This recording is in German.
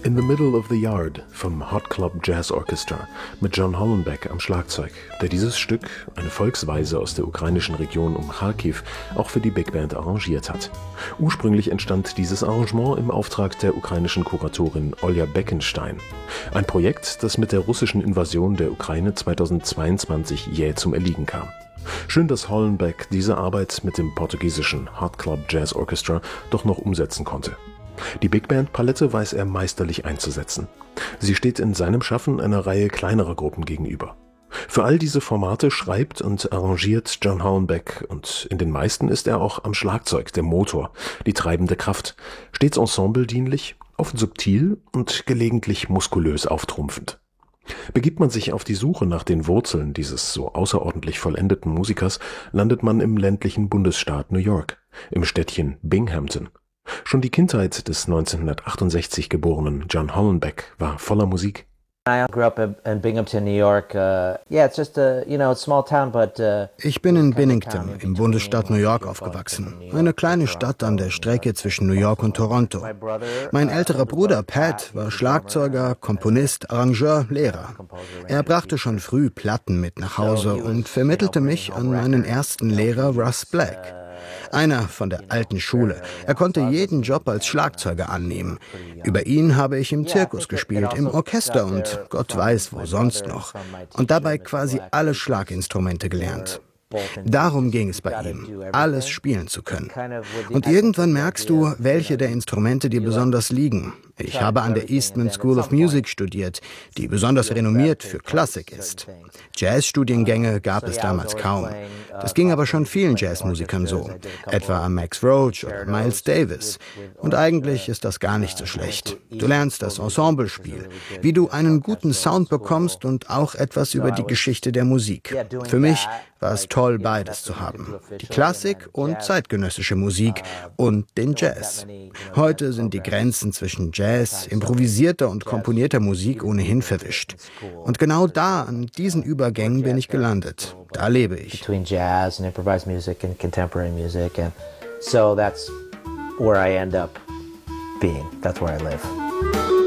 In the Middle of the Yard vom Hot Club Jazz Orchestra mit John Hollenbeck am Schlagzeug, der dieses Stück, eine Volksweise aus der ukrainischen Region um Charkiw, auch für die Big Band arrangiert hat. Ursprünglich entstand dieses Arrangement im Auftrag der ukrainischen Kuratorin Olja Beckenstein. Ein Projekt, das mit der russischen Invasion der Ukraine 2022 jäh zum Erliegen kam. Schön, dass Hollenbeck diese Arbeit mit dem portugiesischen Hot Club Jazz Orchestra doch noch umsetzen konnte. Die Big Band Palette weiß er meisterlich einzusetzen. Sie steht in seinem Schaffen einer Reihe kleinerer Gruppen gegenüber. Für all diese Formate schreibt und arrangiert John Hollenbeck und in den meisten ist er auch am Schlagzeug, der Motor, die treibende Kraft, stets ensembledienlich, oft subtil und gelegentlich muskulös auftrumpfend. Begibt man sich auf die Suche nach den Wurzeln dieses so außerordentlich vollendeten Musikers, landet man im ländlichen Bundesstaat New York, im Städtchen Binghamton. Schon die Kindheit des 1968 geborenen John Hollenbeck war voller Musik. I grew up in Binghamton, New York. It's just a small town, but ich bin in Binghamton im Bundesstaat New York aufgewachsen. Eine kleine Stadt an der Strecke zwischen New York und Toronto. Mein älterer Bruder Pat war Schlagzeuger, Komponist, Arrangeur, Lehrer. Er brachte schon früh Platten mit nach Hause und vermittelte mich an meinen ersten Lehrer Russ Black. Einer von der alten Schule. Er konnte jeden Job als Schlagzeuger annehmen. Über ihn habe ich im Zirkus gespielt, im Orchester und Gott weiß wo sonst noch. Und dabei quasi alle Schlaginstrumente gelernt. Darum ging es bei ihm, alles spielen zu können. Und irgendwann merkst du, welche der Instrumente dir besonders liegen. Ich habe an der Eastman School of Music studiert, die besonders renommiert für Klassik ist. Jazzstudiengänge gab es damals kaum. Das ging aber schon vielen Jazzmusikern so, etwa Max Roach oder Miles Davis. Und eigentlich ist das gar nicht so schlecht. Du lernst das Ensemblespiel, wie du einen guten Sound bekommst und auch etwas über die Geschichte der Musik. Für mich war es toll, beides zu haben. Die Klassik und zeitgenössische Musik und den Jazz. Heute sind die Grenzen zwischen Jazz, improvisierter und komponierter Musik ohnehin verwischt. Und genau da, an diesen Übergängen bin ich gelandet. Da lebe ich. Between jazz and improvised music and contemporary music, and so that's where I end up being. That's where I live.